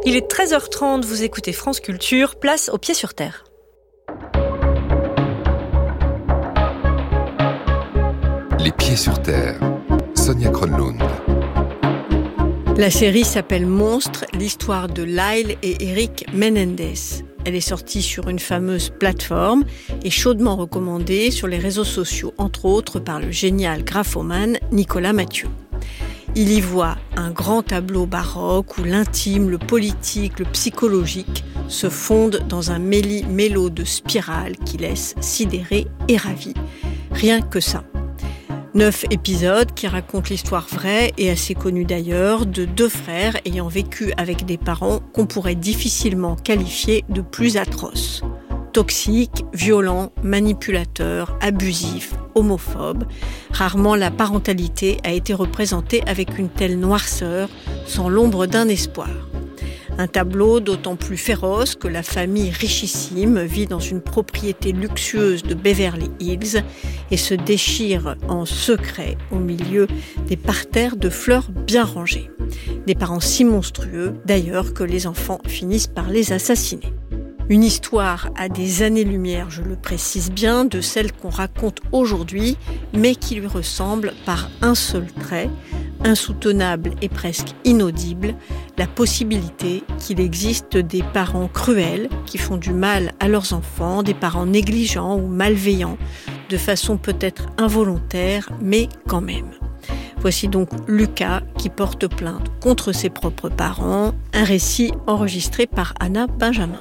Il est 13h30, vous écoutez France Culture, place au pied sur terre. Les pieds sur terre, Sonia Kronlund. La série s'appelle Monstres, l'histoire de Lyle et Eric Menendez. Elle est sortie sur une fameuse plateforme et chaudement recommandée sur les réseaux sociaux, entre autres par le génial graphomane Nicolas Mathieu. Il y voit un grand tableau baroque où l'intime, le politique, le psychologique se fondent dans un méli-mélo de spirales qui laisse sidéré et ravi. Rien que ça. 9 épisodes qui racontent l'histoire vraie et assez connue d'ailleurs de 2 frères ayant vécu avec des parents qu'on pourrait difficilement qualifier de plus atroces. Toxiques, violents, manipulateurs, abusifs, homophobes. Rarement la parentalité a été représentée avec une telle noirceur, sans l'ombre d'un espoir. Un tableau d'autant plus féroce que la famille richissime vit dans une propriété luxueuse de Beverly Hills et se déchire en secret au milieu des parterres de fleurs bien rangées. Des parents si monstrueux, d'ailleurs, que les enfants finissent par les assassiner. Une histoire à des années-lumière, je le précise bien, de celle qu'on raconte aujourd'hui, mais qui lui ressemble par un seul trait, insoutenable et presque inaudible, la possibilité qu'il existe des parents cruels qui font du mal à leurs enfants, des parents négligents ou malveillants, de façon peut-être involontaire, mais quand même. Voici donc Lucas qui porte plainte contre ses propres parents, un récit enregistré par Anna Benjamin.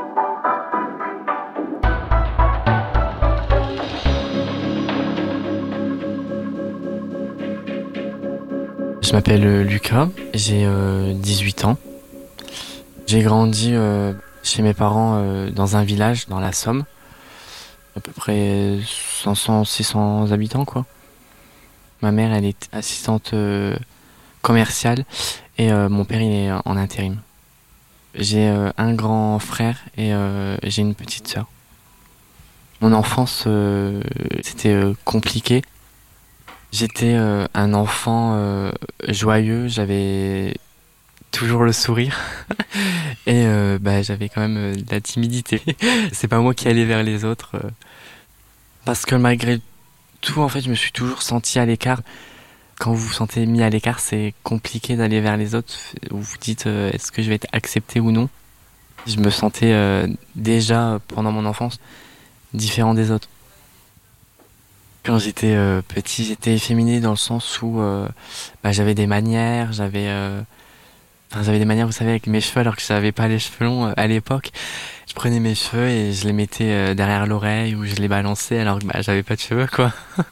Je m'appelle Lucas, j'ai 18 ans. J'ai grandi chez mes parents dans un village dans la Somme, à peu près 500-600 habitants quoi. Ma mère elle est assistante commerciale et mon père il est en intérim. J'ai un grand frère et j'ai une petite sœur. Mon enfance c'était compliqué. J'étais un enfant joyeux, j'avais toujours le sourire et j'avais quand même de la timidité. C'est pas moi qui allais vers les autres parce que malgré tout, en fait, je me suis toujours senti à l'écart. Quand vous vous sentez mis à l'écart, c'est compliqué d'aller vers les autres. Vous vous dites est-ce que je vais être accepté ou non. Je me sentais déjà pendant mon enfance différent des autres. Quand j'étais petit, j'étais efféminé dans le sens où j'avais des manières, j'avais des manières, vous savez, avec mes cheveux, alors que j'avais pas les cheveux longs à l'époque. Je prenais mes cheveux et je les mettais derrière l'oreille ou je les balançais alors que j'avais pas de cheveux, quoi.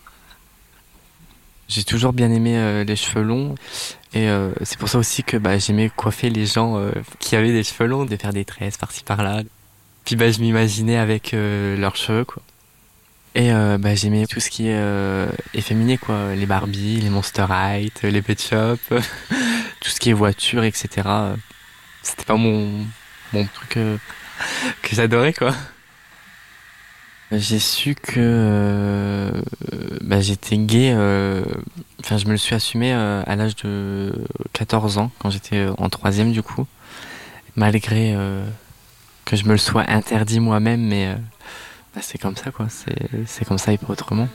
J'ai toujours bien aimé les cheveux longs et c'est pour ça aussi que j'aimais coiffer les gens qui avaient des cheveux longs, de faire des tresses par-ci par-là. Puis je m'imaginais avec leurs cheveux, quoi. Et j'aimais tout ce qui est efféminé, quoi. Les Barbie, les Monster High, les Pet Shop, tout ce qui est voiture, etc. C'était pas mon truc que j'adorais, quoi. J'ai su que j'étais gay. Je me le suis assumé à l'âge de 14 ans, quand j'étais en 3e du coup. Malgré que je me le sois interdit moi-même, mais c'est comme ça, quoi. C'est comme ça et pas autrement.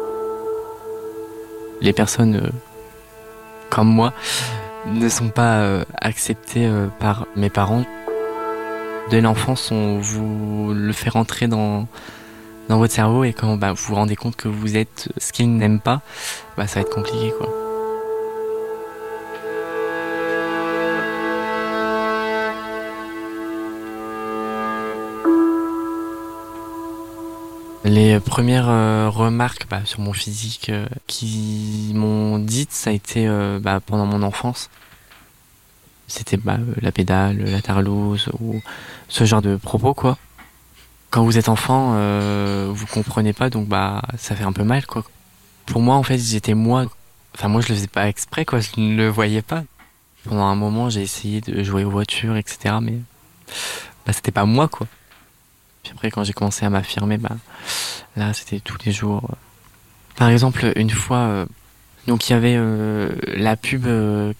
Les personnes comme moi ne sont pas acceptées par mes parents. Dès l'enfance, on vous le fait rentrer dans votre cerveau et quand vous vous rendez compte que vous êtes ce qu'ils n'aiment pas, ça va être compliqué, quoi. Les premières remarques sur mon physique qui m'ont dites, ça a été pendant mon enfance. C'était la pédale, la tarlouse ou ce genre de propos, quoi. Quand vous êtes enfant, vous comprenez pas, donc ça fait un peu mal, quoi. Pour moi, en fait, j'étais moi. Enfin, moi, je le faisais pas exprès, quoi. Je ne le voyais pas. Pendant un moment, j'ai essayé de jouer aux voitures, etc. Mais c'était pas moi, quoi. Puis après, quand j'ai commencé à m'affirmer, là, c'était tous les jours. Par exemple, une fois, donc il y avait la pub